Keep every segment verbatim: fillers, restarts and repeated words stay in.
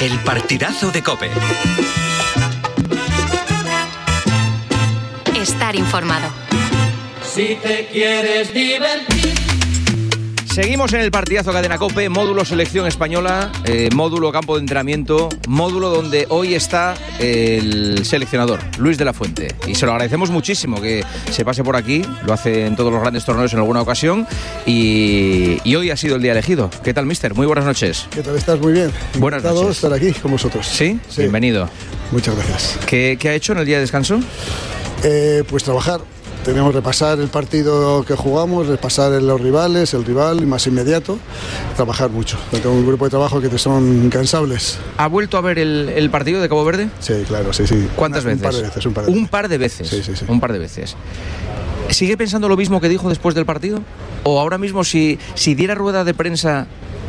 El partidazo de COPE. Estar informado. Si te quieres divertir. Seguimos en el partidazo Cadena COPE, módulo selección española, eh, módulo campo de entrenamiento, módulo donde hoy está el seleccionador, Luis de la Fuente. Y se lo agradecemos muchísimo que se pase por aquí, lo hace en todos los grandes torneos en alguna ocasión y, y hoy ha sido el día elegido. ¿Qué tal, mister? Muy buenas noches. ¿Qué tal estás? Muy bien. Buenas Encantado noches. de estar aquí con vosotros. ¿Sí? Sí. Bienvenido. Muchas gracias. ¿Qué, qué ha hecho en el día de descanso? Eh, pues trabajar. Tenemos que repasar el partido que jugamos, repasar los rivales, el rival más inmediato, trabajar mucho. Tengo un grupo de trabajo que te son incansables. ¿Ha vuelto a ver el, el partido de Cabo Verde? Sí, claro, sí, sí. ¿Cuántas Una, veces? Un par de veces. Un par de veces. Un par de veces. Sí, sí, sí. Un par de veces. ¿Sigue pensando lo mismo que dijo después del partido? ¿O ahora mismo si, si diera rueda de prensa,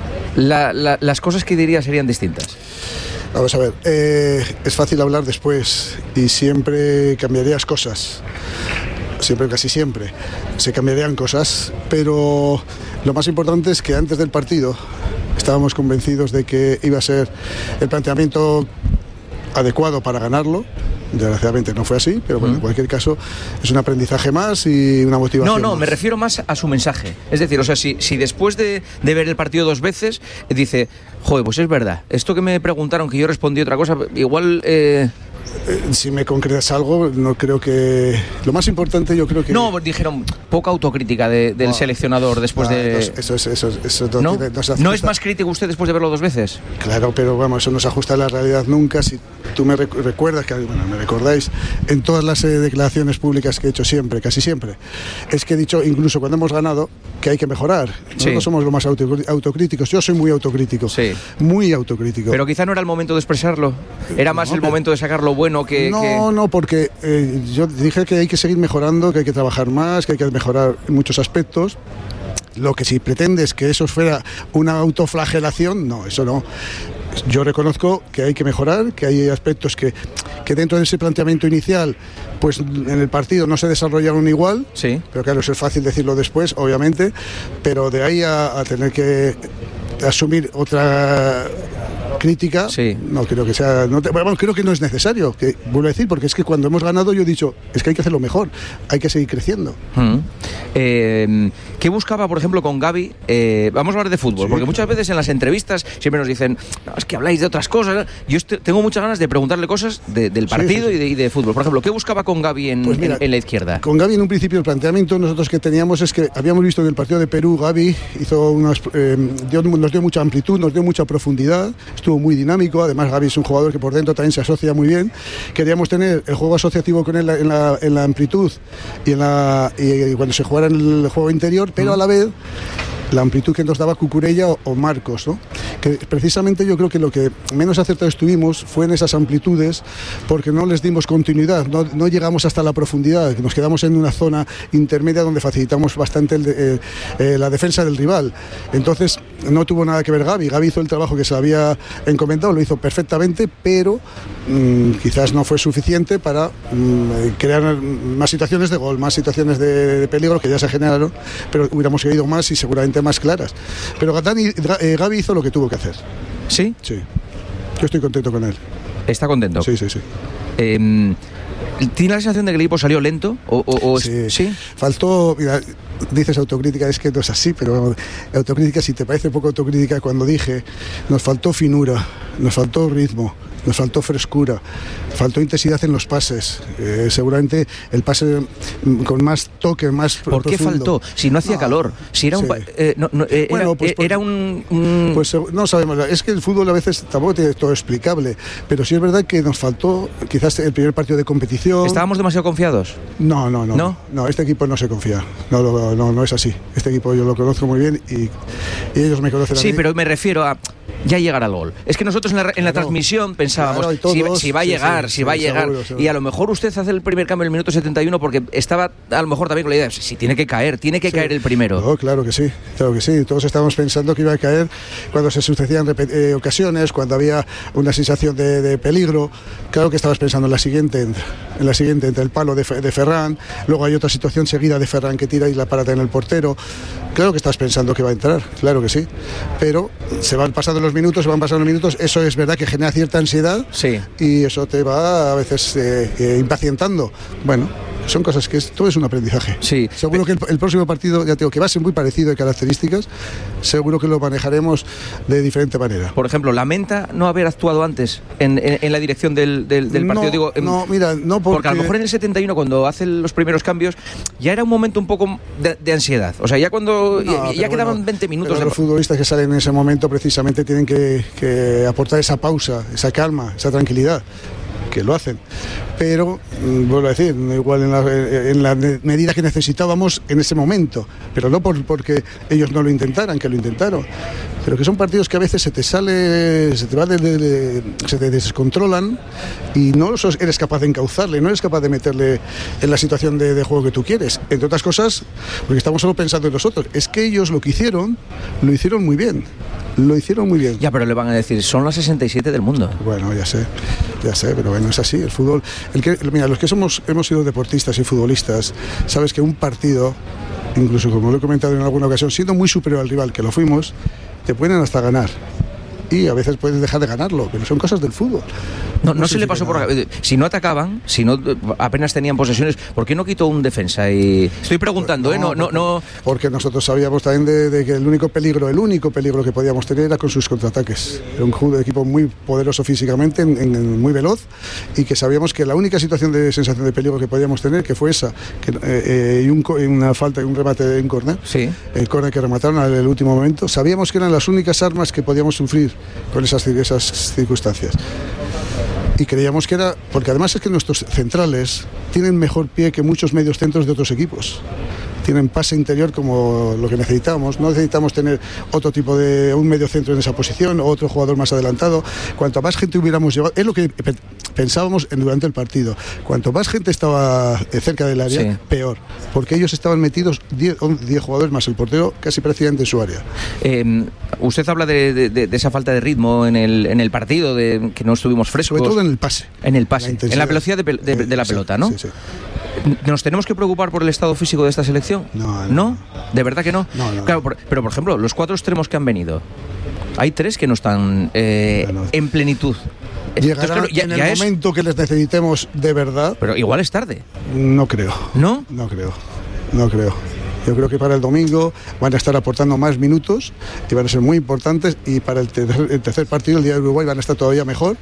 la, la, las cosas que diría serían distintas? Vamos a ver, eh, es fácil hablar después y siempre cambiarías cosas. Siempre, casi siempre, se cambiarían cosas, pero lo más importante es que antes del partido estábamos convencidos de que iba a ser el planteamiento adecuado para ganarlo. Desgraciadamente no fue así, pero bueno, en cualquier caso es un aprendizaje más y una motivación. No, no, más. me refiero más a su mensaje. Es decir, o sea, si, si después de, de ver el partido dos veces dice, joder, pues es verdad, esto que me preguntaron que yo respondí otra cosa, igual... Eh... Eh, si me concretas algo, no creo que... Lo más importante yo creo que... No, dijeron poca autocrítica de, del no, seleccionador después no, de... Eso es... Eso, eso, eso ¿No? No, no, ¿No es más crítico usted después de verlo dos veces? Claro, pero vamos, eso no se ajusta a la realidad nunca. Si tú me recu- recuerdas, que bueno, me recordáis, en todas las eh, declaraciones públicas que he hecho siempre, casi siempre, es que he dicho, incluso cuando hemos ganado, que hay que mejorar. Nosotros sí. somos los más auto, autocríticos. Yo soy muy autocrítico. Sí. Muy autocrítico. Pero quizá no era el momento de expresarlo. Era más no, el pero... momento de sacar lo bueno que... No, que... no, porque eh, yo dije que hay que seguir mejorando, que hay que trabajar más, que hay que mejorar en muchos aspectos. Lo que si pretendes que eso fuera una autoflagelación, no, eso no. Yo reconozco que hay que mejorar, que hay aspectos que, que dentro de ese planteamiento inicial, pues en el partido no se desarrollaron igual, sí. Pero claro, eso es fácil decirlo después, obviamente, pero de ahí a, a tener que asumir otra... crítica, sí. no creo que sea, no te, bueno, creo que no es necesario, que vuelvo a decir, porque es que cuando hemos ganado yo he dicho, es que hay que hacerlo mejor, hay que seguir creciendo. Mm. Eh, ¿Qué buscaba, por ejemplo, con Gavi? Eh, vamos a hablar de fútbol, sí, porque muchas veces en las entrevistas siempre nos dicen, no, es que habláis de otras cosas. Yo est- tengo muchas ganas de preguntarle cosas de, del partido sí, sí, sí. Y, de, y de fútbol. Por ejemplo, ¿qué buscaba con Gavi en, pues mira, en, en la izquierda? Con Gavi en un principio el planteamiento nosotros que teníamos es que habíamos visto en el partido de Perú, Gavi hizo unas, eh, dio, nos dio mucha amplitud, nos dio mucha profundidad, estuvo muy dinámico. Además, Gavi es un jugador que por dentro también se asocia muy bien. Queríamos tener el juego asociativo con él en la, en la amplitud y, en la, y cuando se jugara en el juego interior, pero a la vez la amplitud que nos daba Cucurella o, o Marcos, ¿no? Que precisamente yo creo que lo que menos acertados estuvimos fue en esas amplitudes porque no les dimos continuidad, no, no llegamos hasta la profundidad, nos quedamos en una zona intermedia donde facilitamos bastante el de, eh, eh, la defensa del rival. Entonces no tuvo nada que ver Gavi, Gavi hizo el trabajo que se había encomendado, lo hizo perfectamente, pero mmm, quizás no fue suficiente para mmm, crear más situaciones de gol, más situaciones de, de peligro que ya se generaron, pero hubiéramos querido más y seguramente más claras. Pero Dani, eh, Gavi hizo lo que tuvo que hacer. ¿Sí? Sí. Yo estoy contento con él. ¿Está contento? Sí, sí, sí. Eh, ¿Tiene la sensación de que el equipo salió lento? O, o, o sí. ¿Sí? Faltó, mira, dices autocrítica, es que no es así, pero autocrítica, si te parece poco autocrítica, cuando dije, nos faltó finura, nos faltó ritmo, nos faltó frescura, faltó intensidad en los pases. Eh, seguramente el pase con más toque, más ¿Por profundo. qué faltó? Si no hacía no, calor, si era sí. un... Eh, no, no, eh, bueno, era, pues, era un, un... Pues no sabemos, es que el fútbol a veces tampoco tiene todo explicable, pero sí es verdad que nos faltó quizás el primer partido de competición. ¿Estábamos demasiado confiados? No, no, no. ¿No? No, este equipo no se confía, no, no, no, no es así. Este equipo yo lo conozco muy bien y, y ellos me conocen a sí, mí. Sí, pero me refiero a... Ya llegará el gol. Es que nosotros en la, en la claro, transmisión pensábamos claro, todos, si, si va a llegar, sí, sí, si va sí, a llegar. Seguro, seguro. Y a lo mejor usted hace el primer cambio en el minuto setenta y uno porque estaba a lo mejor también con la idea, si tiene que caer, tiene que sí. caer el primero. No, claro que sí, claro que sí. Todos estábamos pensando que iba a caer cuando se sucedían eh, ocasiones, cuando había una sensación de, de peligro. Claro que estabas pensando en la siguiente, en la siguiente, entre el palo de, de Ferran. Luego hay otra situación seguida de Ferran que tira y la parada en el portero. Claro que estás pensando que va a entrar, claro que sí, pero se van pasando los minutos, se van pasando los minutos, eso es verdad que genera cierta ansiedad, sí, y eso te va a veces eh, eh, impacientando. Bueno, son cosas que es, todo es un aprendizaje. Sí. Seguro que el, el próximo partido, ya tengo que va a ser muy parecido de características, seguro que lo manejaremos de diferente manera. Por ejemplo, ¿lamenta no haber actuado antes en, en, en la dirección del, del, del partido? No, Digo, en, no, mira, no porque... porque a lo mejor en el setenta y uno, cuando hacen los primeros cambios, ya era un momento un poco de, de ansiedad. O sea, ya cuando No, ya, ya quedaban bueno, veinte minutos. De... Los futbolistas que salen en ese momento precisamente tienen que, que aportar esa pausa, esa calma, esa tranquilidad, que lo hacen, pero vuelvo a decir, igual en la, en la medida que necesitábamos en ese momento, pero no por, porque ellos no lo intentaran, que lo intentaron, pero que son partidos que a veces se te sale, se te va de, de, de, se te descontrolan y no sos, eres capaz de encauzarle, no eres capaz de meterle en la situación de, de juego que tú quieres, entre otras cosas, porque estamos solo pensando en nosotros, es que ellos lo que hicieron, lo hicieron muy bien. Lo hicieron muy bien. Ya, pero le van a decir, son las sesenta y siete del mundo. Bueno, ya sé, ya sé, pero bueno, es así, el fútbol. El que, mira, los que somos, hemos sido deportistas y futbolistas, sabes que un partido, incluso como lo he comentado en alguna ocasión, siendo muy superior al rival, que lo fuimos, te pueden hasta ganar. Y a veces puedes dejar de ganarlo, pero son cosas del fútbol. No, no, no se le pasó por... Si no atacaban, si no apenas tenían posesiones, ¿por qué no quitó un defensa? Y estoy preguntando, no, ¿eh? No, no, no... Porque nosotros sabíamos también de, de que el único peligro, el único peligro que podíamos tener era con sus contraataques. Era un equipo muy poderoso físicamente, en, en, muy veloz, y que sabíamos que la única situación de sensación de peligro que podíamos tener, que fue esa, que, eh, eh, y un, una falta y un remate de un córner, sí, el córner que remataron en el último momento, sabíamos que eran las únicas armas que podíamos sufrir con esas, esas circunstancias. Y creíamos que era, porque además es que nuestros centrales tienen mejor pie que muchos medios centros de otros equipos. Tienen pase interior como lo que necesitamos. No necesitamos tener otro tipo de, un medio centro en esa posición o otro jugador más adelantado. Cuanto más gente hubiéramos llevado, es lo que pensábamos durante el partido. Cuanto más gente estaba cerca del área, sí, peor. Porque ellos estaban metidos diez jugadores más el portero casi prácticamente en su área. Eh, usted habla de, de, de esa falta de ritmo en el, en el partido, de que no estuvimos frescos. Sobre todo en el pase. En el pase, la en la velocidad de, de, de la sí, pelota, ¿no? Sí, sí. ¿Nos tenemos que preocupar por el estado físico de esta selección? No, no. ¿No? ¿De verdad que no? No, no. Claro, por, pero por ejemplo, los cuatro extremos que han venido, hay tres que no están eh, no, no. en plenitud. Llegarán Entonces, claro, ya, en el ya momento es... que les necesitemos de verdad. Pero igual es tarde. No creo. ¿No? No creo. No creo. Yo creo que para el domingo van a estar aportando más minutos y van a ser muy importantes, y para el tercer, el tercer partido, el día de Uruguay, van a estar todavía mejor,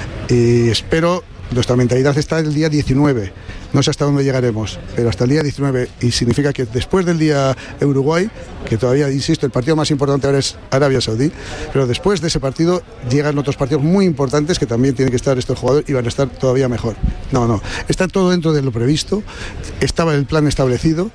y espero. Nuestra mentalidad está el día diecinueve, no sé hasta dónde llegaremos, pero hasta el día diecinueve, y significa que después del día de Uruguay, que todavía, insisto, el partido más importante ahora es Arabia Saudí, pero después de ese partido llegan otros partidos muy importantes que también tienen que estar estos jugadores y van a estar todavía mejor. No, no, está todo dentro de lo previsto, estaba el plan establecido,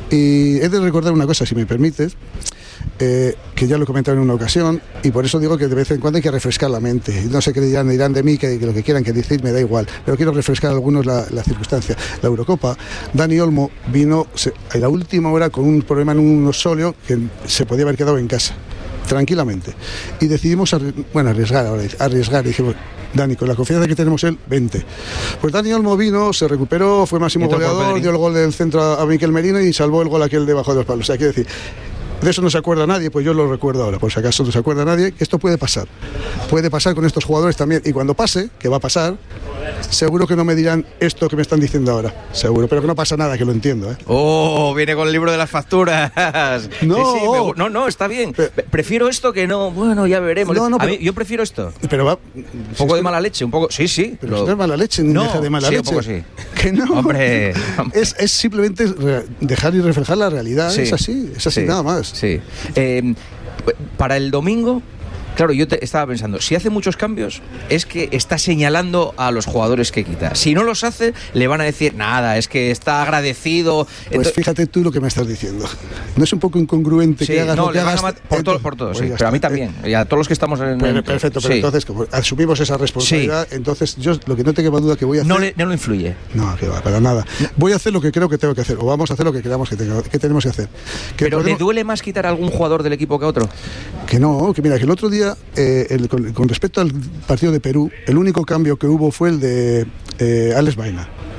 y he de recordar una cosa, si me permites. Eh, que ya lo he comentado en una ocasión, y por eso digo que de vez en cuando hay que refrescar la mente. No sé qué dirán, dirán de mí, que, que lo que quieran que decir me da igual, pero quiero refrescar a algunos la, la circunstancia. La Eurocopa, Dani Olmo vino se, a la última hora con un problema en un sóleo que se podía haber quedado en casa tranquilamente, y decidimos arri bueno, arriesgar ahora, arriesgar y dijimos, Dani, con la confianza que tenemos él, vente. Pues Dani Olmo vino, se recuperó, fue máximo goleador, dio el gol del centro a, a Miquel Merino y salvó el gol aquel debajo de los palos. O sea, quiero decir, de eso no se acuerda nadie, pues yo lo recuerdo ahora, por si acaso no se acuerda nadie. Esto puede pasar, puede pasar con estos jugadores también, y cuando pase, que va a pasar, seguro que no me dirán esto que me están diciendo ahora, seguro, pero que no pasa nada, que lo entiendo, ¿eh? Oh, viene con el libro de las facturas. No, sí, sí, me, no, no, está bien. Pero, prefiero esto que no, bueno, ya veremos. No, no, a pero, mí, yo prefiero esto. Pero va, un poco de mala leche, un poco, sí, sí. Pero lo, si no es mala leche, no deja de mala sí, leche. Un poco sí. Que no. Hombre, es, es simplemente dejar y reflejar la realidad, sí, es así, es así, sí, nada más. Sí. Eh, para el domingo, claro, yo te estaba pensando, si hace muchos cambios, es que está señalando a los jugadores que quita. Si no los hace, le van a decir, nada, es que está agradecido. Pues entonces, fíjate tú lo que me estás diciendo. ¿No es un poco incongruente sí, que hagas no, lo que hagas? Por, todo, por todo, pues sí, pero a mí también, y a todos los que estamos en... Bueno, perfecto, pero sí, entonces, como asumimos esa responsabilidad, sí, entonces yo lo que no te queda duda que voy a hacer... No, le, no lo influye. No, que va, para nada. Voy a hacer lo que creo que tengo que hacer, o vamos a hacer lo que creamos que, tengo, que tenemos que hacer. Que ¿Pero podemos... le duele más quitar a algún jugador del equipo que a otro? Que no, que mira, que el otro día, eh, el, con, con respecto al partido de Perú, el único cambio que hubo fue el de eh, Alex Baena.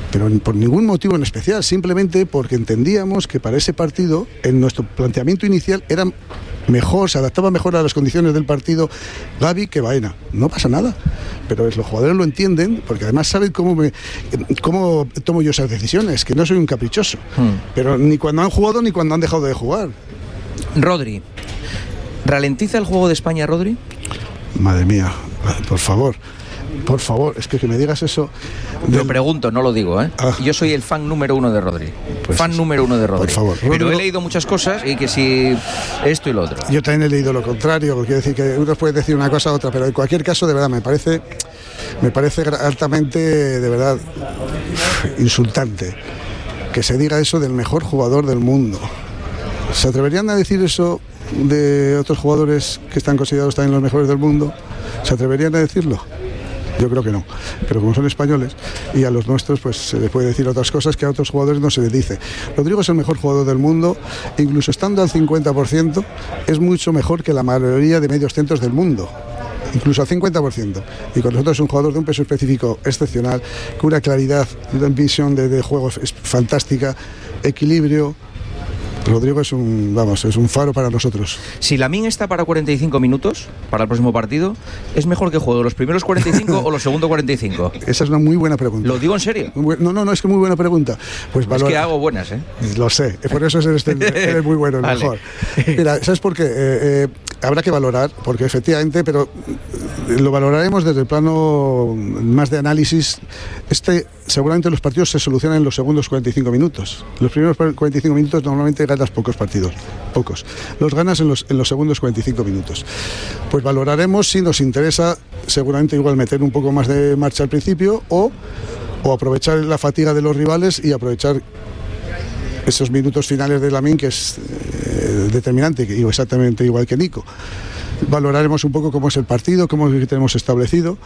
pero por ningún motivo en especial, simplemente porque entendíamos que para ese partido, en nuestro planteamiento inicial, era mejor, se adaptaba mejor a las condiciones del partido Gavi que Baena. No pasa nada, pero los jugadores lo entienden, porque además saben cómo, me, cómo tomo yo esas decisiones, que no soy un caprichoso, hmm. pero ni cuando han jugado ni cuando han dejado de jugar. Rodri, ¿ralentiza el juego de España, Rodri? Madre mía, por favor. Por favor, es que que me digas eso... Del... Lo pregunto, no lo digo, ¿eh? Ah. Yo soy el fan número uno de Rodri. Pues fan número uno de Rodri. Por favor. Pero Rodri... he leído muchas cosas y que si esto y lo otro. Yo también he leído lo contrario, porque quiero decir que uno puede decir una cosa u otra, pero en cualquier caso, de verdad, me parece, me parece altamente, de verdad, insultante que se diga eso del mejor jugador del mundo. ¿Se atreverían a decir eso de otros jugadores que están considerados también los mejores del mundo? ¿Se atreverían a decirlo? Yo creo que no, pero como son españoles y a los nuestros pues se les puede decir otras cosas que a otros jugadores no se les dice. Rodrigo es el mejor jugador del mundo, incluso estando al cincuenta por ciento es mucho mejor que la mayoría de medios centros del mundo, incluso al cincuenta por ciento, y con nosotros es un jugador de un peso específico excepcional, con una claridad, una visión de, de juego es fantástica, equilibrio. Rodrigo es un, vamos, es un faro para nosotros. Si Lamine está para cuarenta y cinco minutos para el próximo partido, ¿es mejor que juegue los primeros cuarenta y cinco o los segundos cuarenta y cinco? Esa es una muy buena pregunta. ¿Lo digo en serio? No, no, no, es que muy buena pregunta. Pues valora... Es que hago buenas, ¿eh? Lo sé, por eso eres, eres muy bueno, el vale. mejor. Mira, ¿sabes por qué? Eh, eh, habrá que valorar, porque efectivamente, pero lo valoraremos desde el plano más de análisis. Este, seguramente los partidos se solucionan en los segundos cuarenta y cinco minutos. Los primeros cuarenta y cinco minutos normalmente ganas pocos partidos, pocos. Los ganas en los, en los segundos cuarenta y cinco minutos. Pues valoraremos si nos interesa, seguramente igual meter un poco más de marcha al principio o, o aprovechar la fatiga de los rivales y aprovechar esos minutos finales de Lamine, que es eh, determinante, que digo exactamente igual que Nico. Valoraremos un poco cómo es el partido, cómo es lo que tenemos establecido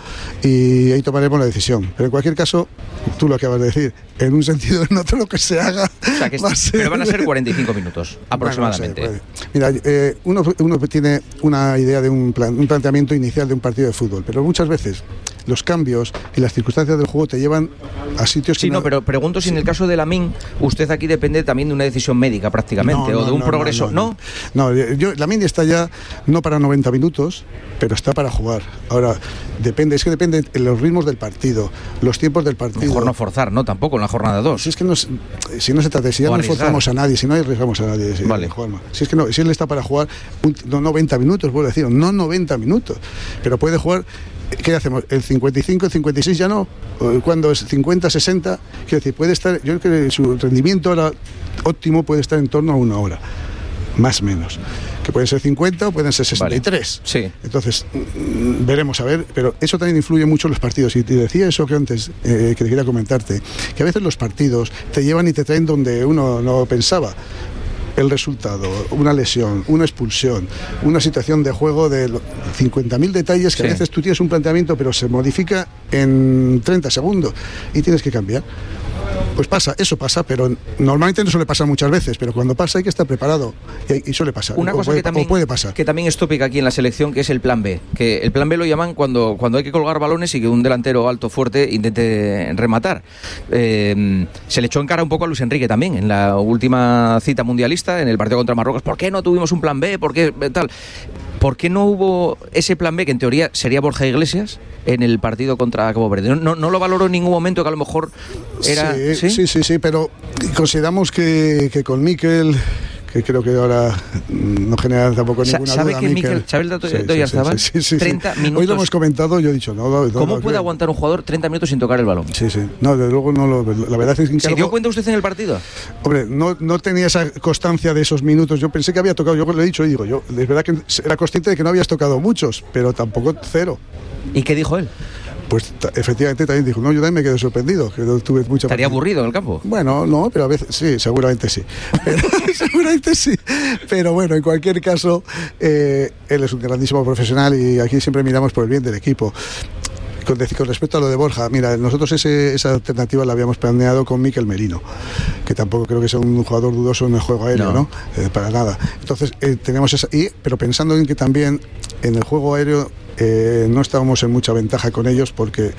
y ahí tomaremos la decisión. Pero en cualquier caso, tú lo acabas de decir, en un sentido en otro lo que se haga. O sea, que va a ser... Pero van a ser cuarenta y cinco minutos aproximadamente. Bueno, no sé, mira, eh, uno, uno tiene una idea de un, plan, un planteamiento inicial de un partido de fútbol, pero muchas veces los cambios y las circunstancias del juego te llevan a sitios sí, que... no, no, pero pregunto si en el caso de Lamine, usted aquí depende también de una decisión médica prácticamente, no, o de un no, progreso, ¿no? No, no, no yo, Lamine está ya no para noventa minutos, pero está para jugar. Ahora, depende, es que depende de los ritmos del partido, los tiempos del partido. Mejor no forzar, ¿no? Tampoco en la jornada dos. Si es que no, si no se trata, si ya o no arriesgar. forzamos a nadie, si no arriesgamos a nadie, si, vale. si es que no, si él está para jugar un, no noventa minutos, vuelvo a decir, no noventa minutos, pero puede jugar. ¿Qué hacemos? ¿El cincuenta y cinco, el cincuenta y seis ya no? ¿Cuándo es cincuenta, sesenta? Quiero decir, puede estar, yo creo que su rendimiento ahora óptimo puede estar en torno a una hora, más o menos. Que pueden ser cincuenta o pueden ser sesenta y tres. Vale. Sí. Entonces, mmm, veremos a ver, pero eso también influye mucho en los partidos. Y te decía eso que antes, eh, que quería comentarte, que a veces los partidos te llevan y te traen donde uno no pensaba. El resultado, una lesión, una expulsión, una situación de juego de cincuenta mil detalles que sí. A veces tú tienes un planteamiento pero se modifica en treinta segundos y tienes que cambiar. Pues pasa, eso pasa, pero normalmente no suele pasar muchas veces, pero cuando pasa hay que estar preparado y, y suele pasar. Una cosa puede, que, también, puede pasar. que también es tópica aquí en la selección, que es el plan B, que el plan B lo llaman cuando, cuando hay que colgar balones y que un delantero alto, fuerte, intente rematar. Eh, se le echó en cara un poco a Luis Enrique también, en la última cita mundialista, en el partido contra Marruecos. ¿Por qué no tuvimos un plan B? ¿Por qué tal? ¿Por qué no hubo ese plan B, que en teoría sería Borja Iglesias, en el partido contra Cabo Verde? No, no lo valoró en ningún momento, que a lo mejor era... Sí, sí, sí, sí, sí, pero consideramos que, que con Mikel, que creo que ahora no genera tampoco ninguna ¿Sabe duda. Que Mikel, ¿Sabe el dato sí, de Oyarzabal? Sí, sí, sí, sí, treinta sí. minutos. Hoy lo hemos comentado, yo he dicho... No, no, ¿Cómo no, puede no, aguantar un jugador treinta minutos sin tocar el balón? Sí, sí. No, desde luego no lo... La verdad es que... ¿Se dio cuenta usted en el partido? Hombre, no, no tenía esa constancia de esos minutos. Yo pensé que había tocado, yo le he dicho y digo, yo, es verdad que era consciente de que no habías tocado muchos, pero tampoco cero. ¿Y qué dijo él? Pues t- efectivamente también dijo, no, yo también me quedé sorprendido, que no tuve mucha... ¿Estaría partida. aburrido en el campo? Bueno, no, pero a veces sí, seguramente sí. Pero, seguramente sí. Pero bueno, en cualquier caso, eh, él es un grandísimo profesional y aquí siempre miramos por el bien del equipo. Con, con respecto a lo de Borja, mira, nosotros ese, esa alternativa la habíamos planeado con Mikel Merino, que tampoco creo que sea un jugador dudoso en el juego aéreo, ¿no? ¿no? Eh, para nada. Entonces, eh, tenemos esa... Y, pero pensando en que también en el juego aéreo eh, no estábamos en mucha ventaja con ellos porque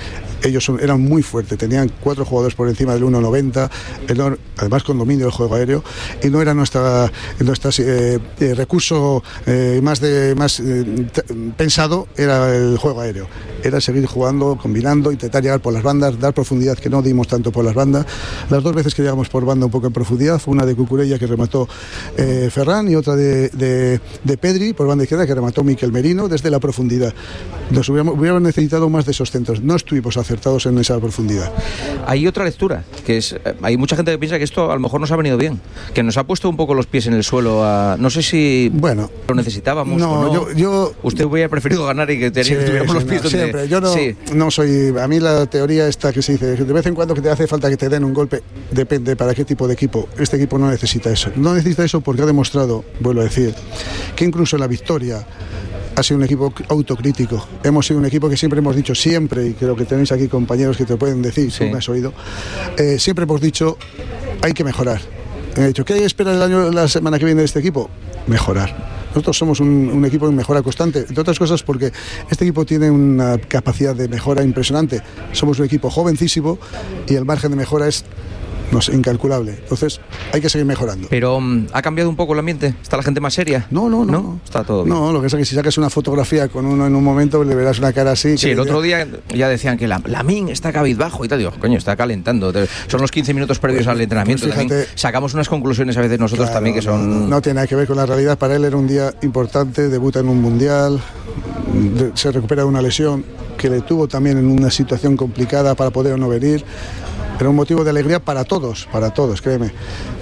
ellos son, eran muy fuertes, tenían cuatro jugadores por encima del uno noventa, además con dominio del juego aéreo, y no era nuestra, nuestra eh, eh, recurso eh, más, de, más eh, pensado, era el juego aéreo, era seguir jugando, combinando, intentar llegar por las bandas, dar profundidad, que no dimos tanto por las bandas. Las dos veces que llegamos por banda un poco en profundidad, fue una de Cucurella que remató eh, Ferran y otra de, de, de Pedri por banda izquierda que remató Miquel Merino desde la profundidad. Nos hubiéramos, hubiéramos necesitado más de esos centros, no estuvimos acertados en esa profundidad. Hay otra lectura, que es, hay mucha gente que piensa que esto a lo mejor nos ha venido bien, que nos ha puesto un poco los pies en el suelo a, no sé si bueno, lo necesitábamos no, o no. Yo, yo, Usted hubiera preferido ganar y que sí, tuviéramos sí, los pies no, donde... siempre. Yo no, sí. no soy, a mí la teoría esta que se dice, de vez en cuando que te hace falta que te den un golpe, depende para qué tipo de equipo. Este equipo no necesita eso, no necesita eso porque ha demostrado, vuelvo a decir, que incluso la victoria ha sido un equipo autocrítico. Hemos sido un equipo que siempre hemos dicho, siempre, y creo que tenéis aquí compañeros que te pueden decir, sí. Tú me has oído, eh, siempre hemos dicho, hay que mejorar. He dicho, ¿qué hay que esperar el año, la semana que viene de este equipo? Mejorar. Nosotros somos un, un equipo de mejora constante, entre otras cosas porque este equipo tiene una capacidad de mejora impresionante. Somos un equipo jovencísimo y el margen de mejora es no sé, incalculable. Entonces, hay que seguir mejorando. Pero, um, ¿ha cambiado un poco el ambiente? ¿Está la gente más seria? No, no, no. ¿No? Está todo bien. No, lo que es que si sacas una fotografía con uno en un momento, le verás una cara así. Sí, el otro día ya decían que la, la Min está cabizbajo y tal. Digo, coño, está calentando. Son los quince minutos previos pues, al entrenamiento. Pues fíjate, sacamos unas conclusiones a veces nosotros claro, también que son... No, no tiene nada que ver con la realidad. Para él era un día importante, debuta en un mundial, se recupera de una lesión que le tuvo también en una situación complicada para poder o no venir. Era un motivo de alegría para todos, para todos, créeme.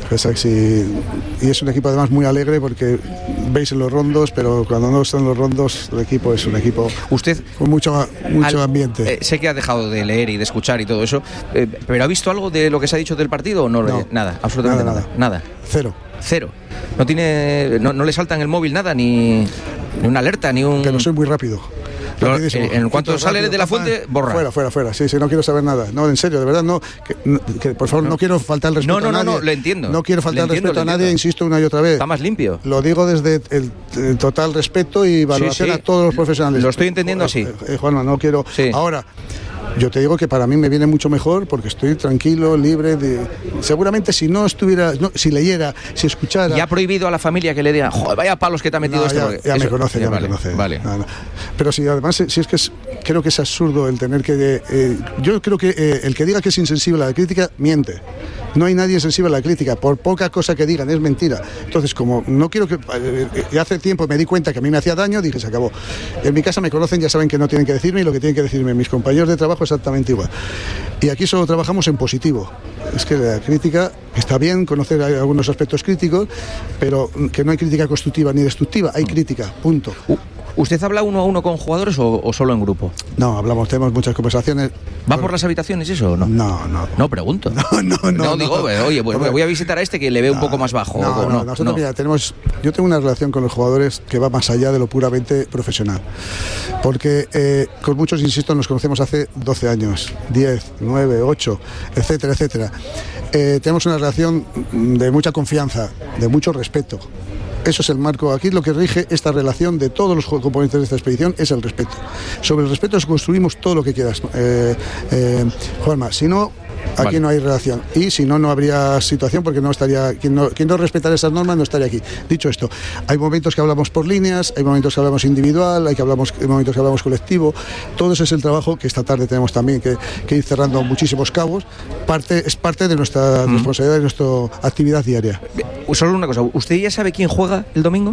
Y es un equipo además muy alegre porque veis en los rondos, pero cuando no están los rondos, el equipo es un equipo ¿Usted con mucho, mucho al, ambiente. Eh, sé que ha dejado de leer y de escuchar y todo eso, eh, pero ¿ha visto algo de lo que se ha dicho del partido o no? No, nada, absolutamente nada. Nada. nada. Cero. Cero. No tiene, no, no le salta en el móvil nada, ni, ni una alerta, ni un... Que no soy muy rápido. Lo, en cuanto sale rápido, de la fuente, borra. Fuera, fuera, fuera. Sí, sí, no quiero saber nada. No, en serio, de verdad, no. Que, no, que por favor, no. no quiero faltar el respeto no, no, a nadie. No, no, no, lo entiendo. No quiero faltar el respeto a nadie, entiendo. Insisto una y otra vez. Está más limpio. Lo digo desde el, el total respeto y valoración sí, sí. a todos los profesionales. Lo estoy entendiendo así. Eh, Juanma, no quiero... Sí. Ahora... Yo te digo que para mí me viene mucho mejor porque estoy tranquilo, libre de... Seguramente si no estuviera, no, si leyera, si escuchara... ¿Y ha prohibido a la familia que le digan, joder, vaya palos que te ha metido no, esto? Ya, porque ya eso, me conoce, ya, ya vale, me conoce. Vale. No, no. Pero si además, si es que es, creo que es absurdo el tener que... Eh, yo creo que eh, el que diga que es insensible a la crítica, miente. No hay nadie sensible a la crítica, por poca cosa que digan, es mentira. Entonces, como no quiero que... Eh, hace tiempo me di cuenta que a mí me hacía daño, dije, se acabó. En mi casa me conocen, ya saben que no tienen que decirme y lo que tienen que decirme mis compañeros de trabajo exactamente igual. Y aquí solo trabajamos en positivo. Es que la crítica está bien, conocer algunos aspectos críticos, pero que no hay crítica constructiva ni destructiva, hay crítica, punto. ¿Usted habla uno a uno con jugadores o, o solo en grupo? No, hablamos, tenemos muchas conversaciones. ¿Va por las habitaciones eso o no? No, no. No, pregunto. No, no, no. No, digo, no. oye, pues me voy a visitar a este que le veo no, un poco más bajo. No, o, no, no, nosotros no. Mira, tenemos, yo tengo una relación con los jugadores que va más allá de lo puramente profesional. Porque eh, con muchos, insisto, nos conocemos hace doce años, diez, nueve, ocho, etcétera, etcétera. Eh, tenemos una relación de mucha confianza, de mucho respeto. Eso es el marco. Aquí lo que rige esta relación de todos los componentes de esta expedición es el respeto. Sobre el respeto construimos todo lo que quieras, eh, eh, Juanma. Si no, aquí vale. no hay relación. Y si no, no habría situación porque no estaría quien no, quien no respetara esas normas no estaría aquí. Dicho esto, hay momentos que hablamos por líneas, hay momentos que hablamos individual, hay, que hablamos, hay momentos que hablamos colectivo. Todo ese es el trabajo que esta tarde tenemos también que, que ir cerrando muchísimos cabos. Parte, es parte de nuestra mm. responsabilidad, de nuestra actividad diaria. Solo una cosa, ¿usted ya sabe quién juega el domingo?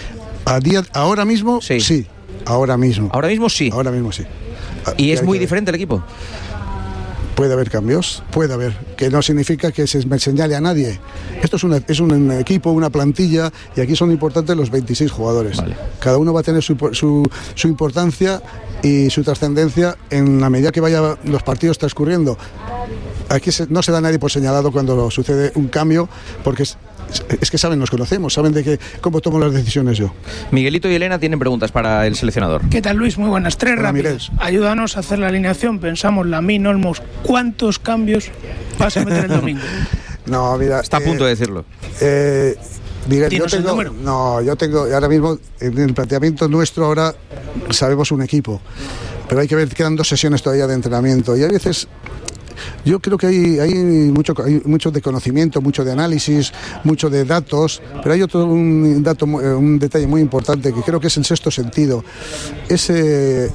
A día, ahora mismo, sí. sí. Ahora mismo. Ahora mismo sí. Ahora mismo sí. ¿Y es muy diferente el equipo? Puede haber cambios, puede haber, que no significa que se me señale a nadie. Esto es, una, es un equipo, una plantilla, y aquí son importantes los veintiséis jugadores. Vale. Cada uno va a tener su, su, su importancia y su trascendencia en la medida que vayan los partidos transcurriendo. Aquí se, no se da nadie por señalado cuando sucede un cambio, porque es, es que saben, nos conocemos, saben de que, cómo tomo las decisiones yo. Miguelito y Elena tienen preguntas para el seleccionador. ¿Qué tal, Luis? Muy buenas. Tres Hola, rápidas. Miguel. Ayúdanos a hacer la alineación. Pensamos, Lamine, Olmos, ¿cuántos cambios vas a meter el domingo? No, mira... Está a eh, punto de decirlo. Eh... Miguel, yo ¿Tienes el tengo, número? No, yo tengo, ahora mismo, en el planteamiento nuestro ahora sabemos un equipo. pero hay que ver, quedan dos sesiones todavía de entrenamiento y a veces yo creo que hay, hay, mucho, hay mucho de conocimiento, mucho de análisis, mucho de datos, pero hay otro un, dato, un detalle muy importante que creo que es el sexto sentido, ese...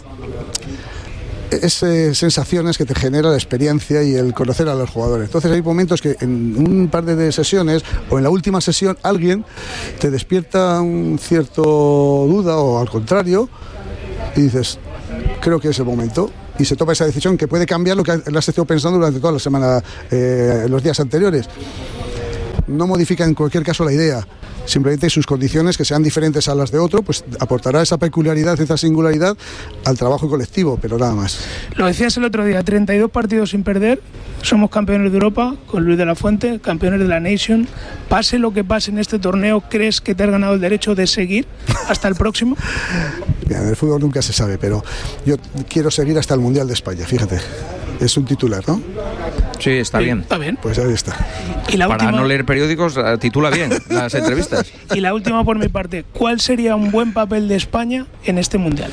esas sensaciones que te genera la experiencia y el conocer a los jugadores. Entonces hay momentos que en un par de sesiones o en la última sesión alguien te despierta un cierto duda o al contrario y dices, creo que es el momento, y se toma esa decisión que puede cambiar lo que has estado pensando durante toda la semana, eh, los días anteriores. No modifica en cualquier caso la idea, simplemente sus condiciones que sean diferentes a las de otro, pues aportará esa peculiaridad, esa singularidad al trabajo colectivo, pero nada más. Lo decías el otro día, treinta y dos partidos sin perder, somos campeones de Europa con Luis de la Fuente, campeones de la Nation. Pase lo que pase en este torneo, ¿crees que te has ganado el derecho de seguir hasta el próximo? Bien, en el fútbol nunca se sabe, pero yo quiero seguir hasta el Mundial de España, fíjate. Es un titular, ¿no? Sí, está sí, bien. Está bien. Pues ahí está. Y la Para última... no leer periódicos, titula bien las entrevistas. Y la última por mi parte, ¿cuál sería un buen papel de España en este Mundial?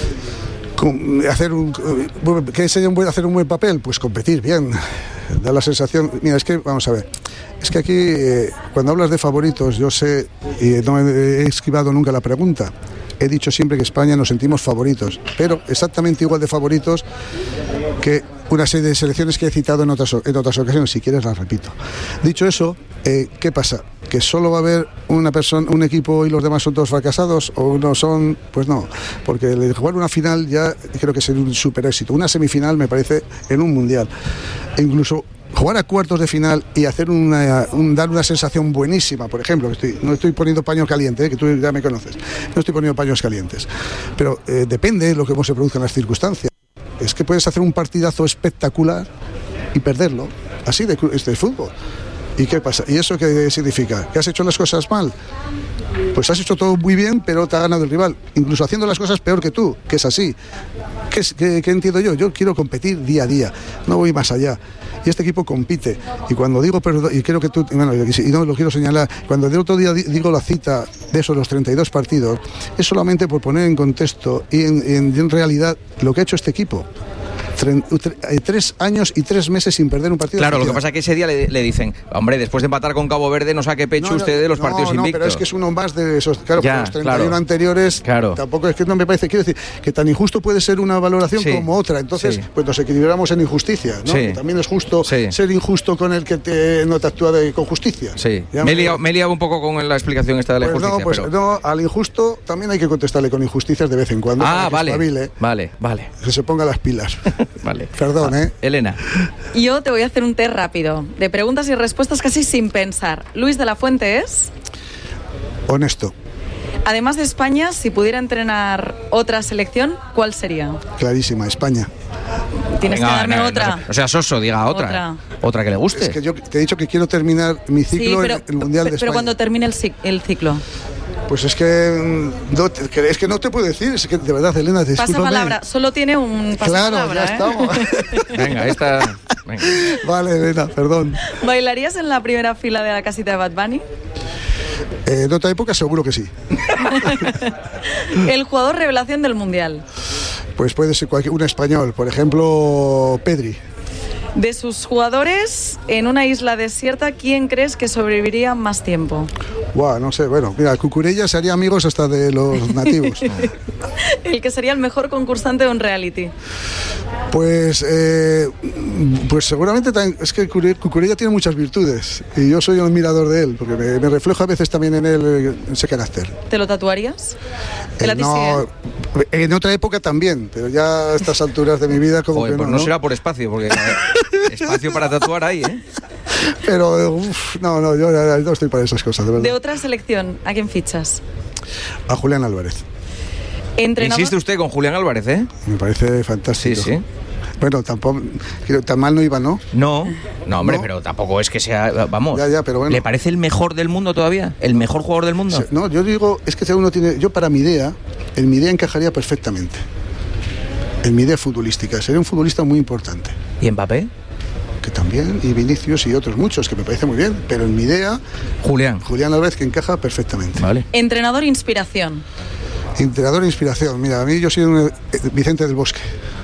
Hacer un, ¿Qué sería un buen, hacer un buen papel? Pues competir bien. Da la sensación... Mira, es que, vamos a ver, es que aquí, eh, cuando hablas de favoritos, yo sé, y no he esquivado nunca la pregunta, he dicho siempre que España nos sentimos favoritos, pero exactamente igual de favoritos que una serie de selecciones que he citado en otras, en otras ocasiones, si quieres las repito. Dicho eso, eh, ¿qué pasa? ¿Que solo va a haber una persona, un equipo y los demás son todos fracasados? ¿O no son? Pues no, porque el jugar una final ya creo que es un super éxito. Una semifinal me parece en un mundial. E incluso jugar a cuartos de final y hacer una, un, dar una sensación buenísima, por ejemplo, estoy, no estoy poniendo paño caliente, eh, que tú ya me conoces, no estoy poniendo paños calientes, pero eh, depende de lo que se produzca en las circunstancias. Es que puedes hacer un partidazo espectacular y perderlo, así de, es de fútbol. ¿Y qué pasa? ¿Y eso qué significa? ¿Que has hecho las cosas mal? Pues has hecho todo muy bien, pero te ha ganado el rival, incluso haciendo las cosas peor que tú, que es así. ¿Qué, qué, qué entiendo yo? Yo quiero competir día a día, no voy más allá. Y este equipo compite. Y cuando digo, perdón, y creo que tú, bueno, y no lo quiero señalar, cuando el otro día digo la cita de esos los treinta y dos partidos, es solamente por poner en contexto y en, en, en realidad lo que ha hecho este equipo. Tres años y tres meses sin perder un partido. Claro, lo que pasa es que ese día le, le dicen, hombre, después de empatar con Cabo Verde, no saque pecho no, usted de los no, partidos no, invictos. Pero es que es uno más de esos, claro, ya, los treinta y uno claro, anteriores, claro. Tampoco es que no me parece, quiero decir, que tan injusto puede ser una valoración sí, como otra, entonces sí. Pues nos equilibramos en injusticia, ¿no? Sí. También es justo sí. ser injusto con el que te, no te actúa de, con justicia. Sí. Me, me, he liado, me he liado un poco con la explicación esta de la pues injusticia. No, pues pero... no, al injusto también hay que contestarle con injusticias de vez en cuando. Ah, vale, espabile, vale, vale. Que se ponga las pilas. Vale. Perdón, ah, ¿eh? Elena. Yo te voy a hacer un test rápido, de preguntas y respuestas casi sin pensar. Luis de la Fuente es... Honesto. Además de España, si pudiera entrenar otra selección, ¿cuál sería? Clarísima, España. Tienes Venga, que darme no, otra. No, o sea, Soso, diga otra. Otra, otra que le guste. Es que yo te he dicho que quiero terminar mi ciclo sí, pero, en el Mundial de España. Pero cuando termine el, el ciclo... Pues es que no, es que no te puedo decir, es que de verdad, Elena, discúlpame. Pasa palabra, solo tiene un pasapalabra. Claro, ya ¿eh? estamos. Venga, esta... Venga. Vale, Elena, perdón. ¿Bailarías en la primera fila de la casita de Bad Bunny? Eh, en otra época seguro que sí. ¿El jugador revelación del Mundial? Pues puede ser cualquier, un español, por ejemplo, Pedri. De sus jugadores, en una isla desierta, ¿quién crees que sobreviviría más tiempo? Buah, no sé, bueno, mira, Cucurella se haría amigos hasta de los nativos. El que sería el mejor concursante de un reality. Pues, eh, pues seguramente también, es que Cucurella tiene muchas virtudes y yo soy un admirador de él, porque me, me reflejo a veces también en él, en ese carácter. ¿Te lo tatuarías? Eh, no, en otra época también, pero ya a estas alturas de mi vida como Joder, que no, pues no, no será por espacio, porque espacio para tatuar hay, ¿eh? Pero, uf, no, no, yo no estoy para esas cosas, de verdad. De otra selección, ¿a quién fichas? A Julián Álvarez. ¿Entrenador? Insiste usted con Julián Álvarez, ¿eh? Me parece fantástico. Sí, sí. Bueno, tampoco, tan mal no iba, ¿no? No, no, hombre, ¿No? pero tampoco es que sea, vamos. Ya, ya, pero bueno. ¿Le parece el mejor del mundo todavía? ¿El mejor jugador del mundo? No, yo digo, es que si uno tiene, yo para mi idea, en mi idea encajaría perfectamente. En mi idea futbolística, sería un futbolista muy importante. ¿Y Mbappé? Que también, y Vinicius y otros muchos, que me parece muy bien, pero en mi idea, Julián. Julián Álvarez, que encaja perfectamente. Vale. Entrenador inspiración. Entrenador inspiración, mira, a mí yo soy un, eh, Vicente del Bosque.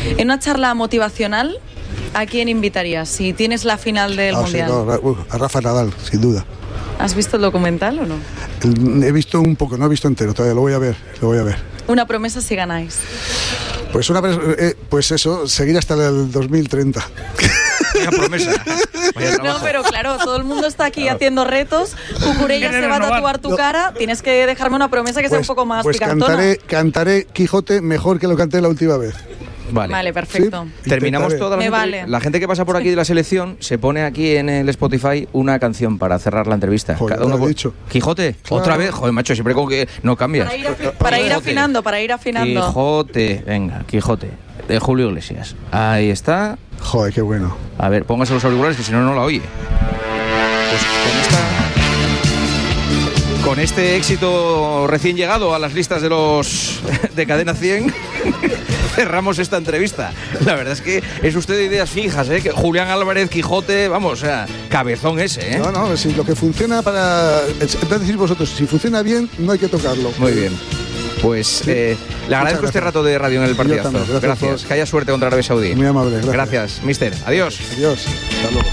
En una charla motivacional, ¿a quién invitarías si tienes la final del ah, Mundial? Sí, no, a Rafa Nadal, sin duda. ¿Has visto el documental o no? He visto un poco, no he visto entero, todavía lo voy a ver, lo voy a ver. Una promesa si ganáis. Pues una eh, pues eso, seguir hasta el dos mil treinta. Una promesa. No, pero claro, todo el mundo está aquí claro. haciendo retos. Cucurella se va a tatuar tu cara. Tienes que dejarme una promesa que pues, sea un poco más pues picantona. Cantaré, cantaré Quijote mejor que lo canté la última vez. Vale, vale, perfecto. ¿Sí? Terminamos Intentaré. toda la Me gente, vale. La gente que pasa por aquí de la selección se pone aquí en el Spotify una canción para cerrar la entrevista. Joder, Cada uno lo he dicho. Quijote, claro. Otra vez, joder, macho, siempre con que no cambias. Para ir, afi- para ir afinando, para ir afinando. Quijote, venga, Quijote, de Julio Iglesias. Ahí está. Joder, qué bueno. A ver, póngase los auriculares que si no, no la oye. Pues con esta... Con este éxito recién llegado a las listas de los de Cadena cien, cerramos esta entrevista. La verdad es que es usted de ideas fijas, ¿eh? Que Julián Álvarez, Quijote, vamos, o sea, cabezón ese, ¿eh? No, no, si lo que funciona para... Entonces decís vosotros, si funciona bien, no hay que tocarlo. Muy bien. Pues sí. eh, le agradezco este rato de radio en el partidazo. Gracias. gracias. Por... Que haya suerte contra Arabia Saudí. Muy amable, gracias. Gracias, mister. Adiós. Adiós. Hasta luego.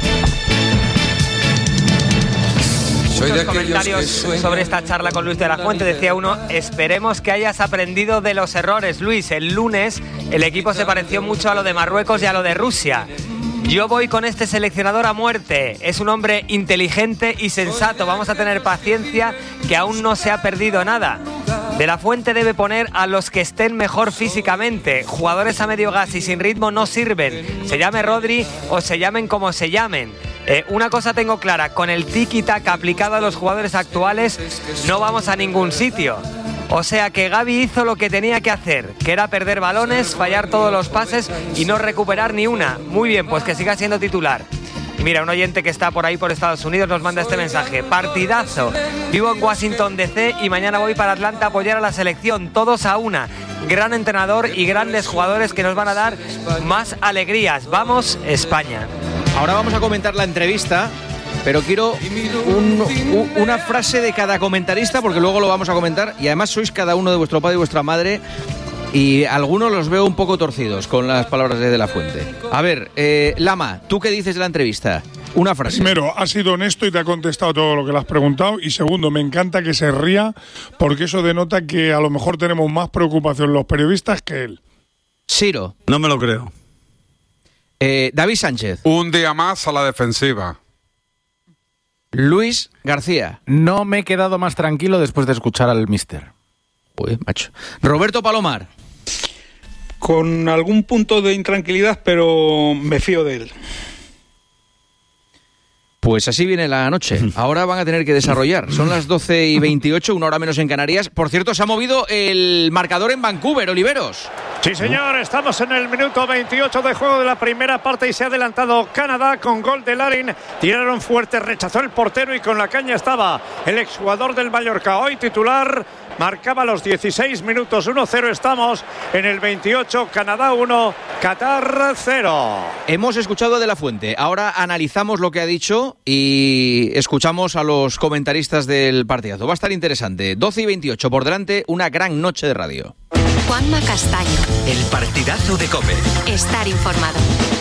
Muchos comentarios sobre esta charla con Luis de la Fuente. Decía uno, esperemos que hayas aprendido de los errores. Luis, el lunes el equipo se pareció mucho a lo de Marruecos y a lo de Rusia. Yo voy con este seleccionador a muerte. Es un hombre inteligente y sensato. Vamos a tener paciencia, que aún no se ha perdido nada. De la Fuente debe poner a los que estén mejor físicamente. Jugadores a medio gas y sin ritmo no sirven. Se llame Rodri o se llamen como se llamen. Eh, una cosa tengo clara, con el tiki-taka aplicado a los jugadores actuales no vamos a ningún sitio. O sea que Gavi hizo lo que tenía que hacer, que era perder balones, fallar todos los pases y no recuperar ni una. Muy bien, pues que siga siendo titular. Y mira, un oyente que está por ahí por Estados Unidos nos manda este mensaje. Partidazo. Vivo en Washington D C y mañana voy para Atlanta a apoyar a la selección. Todos a una. Gran entrenador y grandes jugadores que nos van a dar más alegrías. Vamos, España. Ahora vamos a comentar la entrevista, pero quiero un, un, una frase de cada comentarista, porque luego lo vamos a comentar, y además sois cada uno de vuestro padre y vuestra madre, y algunos los veo un poco torcidos con las palabras de De la Fuente. A ver, eh, Lama, ¿tú qué dices de la entrevista? Una frase. Primero, ha sido honesto y te ha contestado todo lo que le has preguntado. Y segundo, me encanta que se ría, porque eso denota que a lo mejor tenemos más preocupación los periodistas que él. Ciro. No me lo creo. Eh, David Sánchez. Un día más a la defensiva. Luis García. No me he quedado más tranquilo después de escuchar al mister. Uy, macho. Roberto Palomar. Con algún punto de intranquilidad, pero me fío de él. Pues así viene la noche. Ahora van a tener que desarrollar. Son las doce y veintiocho, una hora menos en Canarias. Por cierto, se ha movido el marcador en Vancouver, Oliveros. Sí, señor, estamos en el minuto veintiocho de juego de la primera parte y se ha adelantado Canadá con gol de Larin. Tiraron fuerte, rechazó el portero y con la caña estaba el exjugador del Mallorca, hoy titular. Marcaba los dieciséis minutos, uno cero, estamos en el veintiocho, Canadá uno, Qatar cero. Hemos escuchado a De la Fuente, ahora analizamos lo que ha dicho y escuchamos a los comentaristas del partidazo. Va a estar interesante, doce y veintiocho por delante, una gran noche de radio. Juanma Castaño. El partidazo de COPE. Estar informado.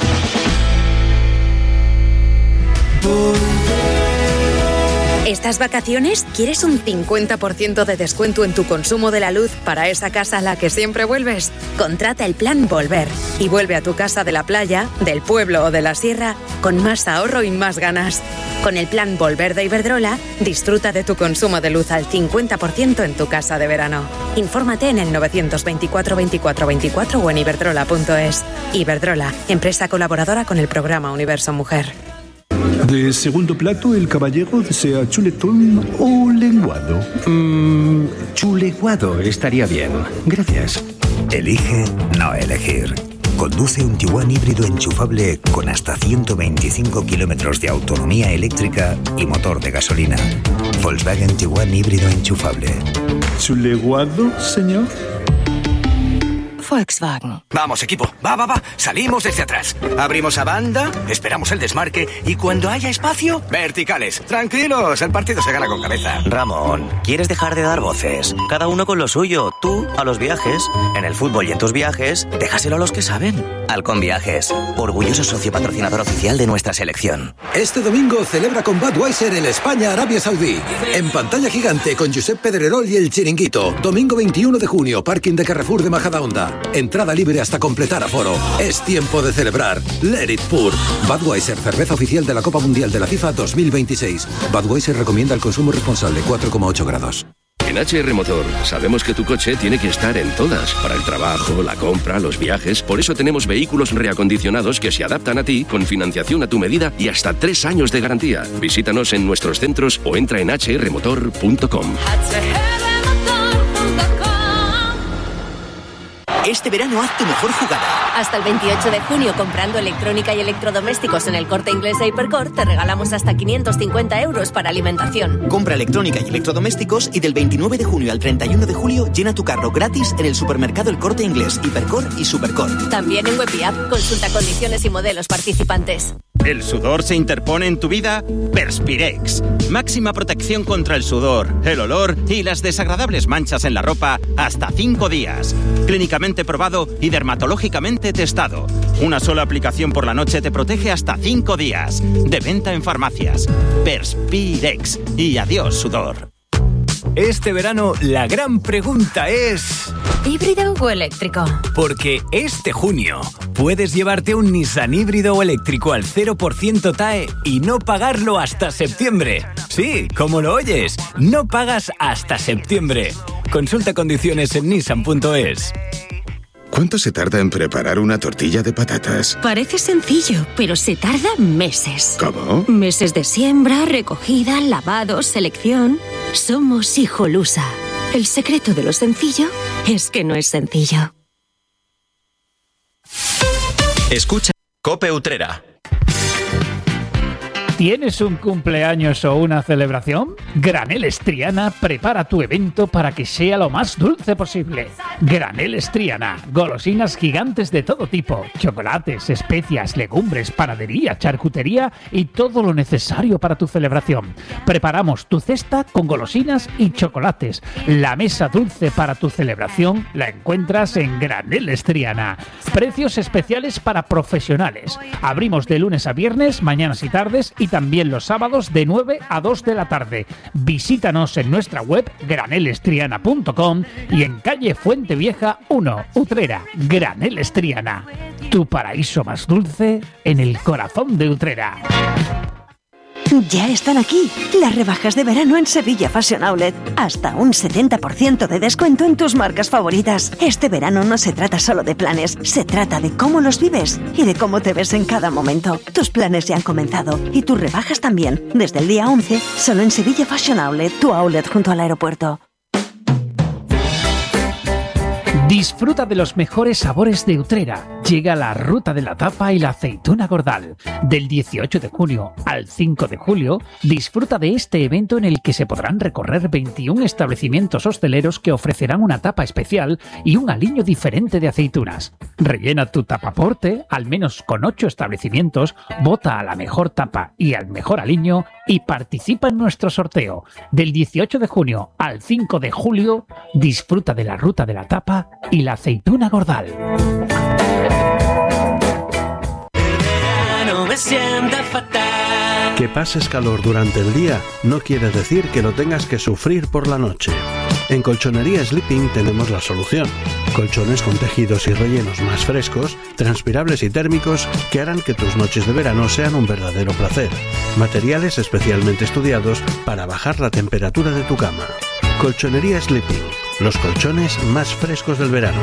¿Estas vacaciones quieres un cincuenta por ciento de descuento en tu consumo de la luz para esa casa a la que siempre vuelves? Contrata el plan Volver y vuelve a tu casa de la playa, del pueblo o de la sierra con más ahorro y más ganas. Con el plan Volver de Iberdrola, disfruta de tu consumo de luz al cincuenta por ciento en tu casa de verano. Infórmate en el novecientos veinticuatro veinticuatro veinticuatro o en iberdrola punto es. Iberdrola, empresa colaboradora con el programa Universo Mujer. De segundo plato, el caballero desea chuletón o lenguado. Mm, chuleguado estaría bien. Gracias. Elige no elegir. Conduce un Tiguan híbrido enchufable con hasta ciento veinticinco kilómetros de autonomía eléctrica y motor de gasolina. Volkswagen Tiguan híbrido enchufable. ¿Chuleguado, señor? Volkswagen. Vamos, equipo, va, va, va. Salimos desde atrás. Abrimos a banda, esperamos el desmarque y cuando haya espacio, verticales. Tranquilos, el partido se gana con cabeza. Ramón, ¿quieres dejar de dar voces? Cada uno con lo suyo. Tú a los viajes. En el fútbol y en tus viajes, déjaselo a los que saben. Halcón Viajes, orgulloso socio patrocinador oficial de nuestra selección. Este domingo celebra con Budweiser el España-Arabia Saudí. En pantalla gigante con Josep Pedrerol y el Chiringuito. Domingo veintiuno de junio, parking de Carrefour de Majadahonda. Entrada libre hasta completar aforo. Es tiempo de celebrar. Let it pour. Budweiser, cerveza oficial de la Copa Mundial de la FIFA dos mil veintiséis. Budweiser recomienda el consumo responsable, cuatro coma ocho grados. En H R Motor sabemos que tu coche tiene que estar en todas, para el trabajo, la compra, los viajes. Por eso tenemos vehículos reacondicionados que se adaptan a ti, con financiación a tu medida y hasta tres años de garantía. Visítanos en nuestros centros o entra en h r motor punto com. Este verano haz tu mejor jugada. Hasta el veintiocho de junio, comprando electrónica y electrodomésticos en el Corte Inglés e Hipercor, te regalamos hasta quinientos cincuenta euros para alimentación. Compra electrónica y electrodomésticos y del veintinueve de junio al treinta y uno de julio llena tu carro gratis en el supermercado El Corte Inglés, Hipercor y Supercor. También en web y app. Consulta condiciones y modelos participantes. ¿El sudor se interpone en tu vida? Perspirex. Máxima protección contra el sudor, el olor y las desagradables manchas en la ropa hasta cinco días. Clínicamente probado y dermatológicamente testado. Una sola aplicación por la noche te protege hasta cinco días. De venta en farmacias. Perspirex. Y adiós, sudor. Este verano la gran pregunta es... ¿híbrido o eléctrico? Porque este junio puedes llevarte un Nissan híbrido o eléctrico al cero por ciento T A E y no pagarlo hasta septiembre. Sí, como lo oyes, no pagas hasta septiembre. Consulta condiciones en nissan punto es. ¿Cuánto se tarda en preparar una tortilla de patatas? Parece sencillo, pero se tarda meses. ¿Cómo? Meses de siembra, recogida, lavado, selección. Somos Hijolusa. El secreto de lo sencillo es que no es sencillo. Escucha Cope Utrera. ¿Tienes un cumpleaños o una celebración? Graneles Triana prepara tu evento para que sea lo más dulce posible. Graneles Triana, golosinas gigantes de todo tipo, chocolates, especias, legumbres, panadería, charcutería y todo lo necesario para tu celebración. Preparamos tu cesta con golosinas y chocolates. La mesa dulce para tu celebración la encuentras en Graneles Triana. Precios especiales para profesionales. Abrimos de lunes a viernes, mañanas y tardes, y también los sábados de nueve a dos de la tarde. Visítanos en nuestra web graneles triana punto com y en calle Fuente Vieja uno, Utrera. Graneles Triana, tu paraíso más dulce en el corazón de Utrera. Ya están aquí las rebajas de verano en Sevilla Fashion Outlet. Hasta un setenta por ciento de descuento en tus marcas favoritas. Este verano no se trata solo de planes, se trata de cómo los vives y de cómo te ves en cada momento. Tus planes ya han comenzado y tus rebajas también. Desde el día once, solo en Sevilla Fashion Outlet, tu outlet junto al aeropuerto. Disfruta de los mejores sabores de Utrera. Llega la Ruta de la Tapa y la Aceituna Gordal. Del dieciocho de junio al cinco de julio, disfruta de este evento en el que se podrán recorrer veintiún establecimientos hosteleros que ofrecerán una tapa especial y un aliño diferente de aceitunas. Rellena tu tapaporte, al menos con ocho establecimientos, vota a la mejor tapa y al mejor aliño y participa en nuestro sorteo. Del dieciocho de junio al cinco de julio, disfruta de la Ruta de la Tapa y la Aceituna Gordal. Que pases calor durante el día no quiere decir que lo tengas que sufrir por la noche. En Colchonería Sleeping tenemos la solución. Colchones con tejidos y rellenos más frescos, transpirables y térmicos que harán que tus noches de verano sean un verdadero placer. Materiales especialmente estudiados para bajar la temperatura de tu cama. Colchonería Sleeping, los colchones más frescos del verano.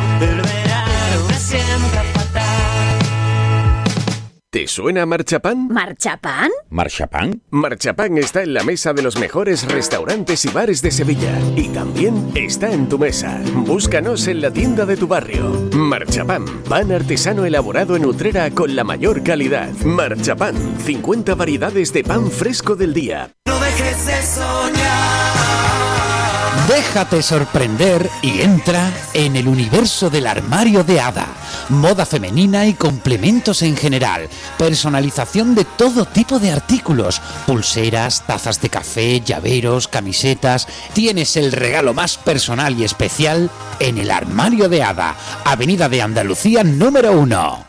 ¿Te suena Marchapán? ¿Marchapán? ¿Marchapán? Marchapán está en la mesa de los mejores restaurantes y bares de Sevilla. Y también está en tu mesa. Búscanos en la tienda de tu barrio. Marchapán, pan artesano elaborado en Utrera con la mayor calidad. Marchapán, cincuenta variedades de pan fresco del día. No dejes de soñar. Déjate sorprender y entra en el universo del armario de Ada. Moda femenina y complementos en general. Personalización de todo tipo de artículos. Pulseras, tazas de café, llaveros, camisetas. Tienes el regalo más personal y especial en el armario de Ada. Avenida de Andalucía número uno.